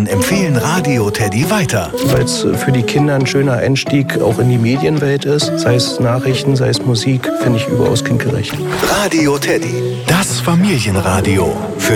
empfehlen Radio Teddy weiter. Weil es für die Kinder ein schöner Einstieg auch in die Medienwelt ist, sei es Nachrichten, sei es Musik, finde ich überaus kindgerecht. Radio Teddy, das Familienradio. Für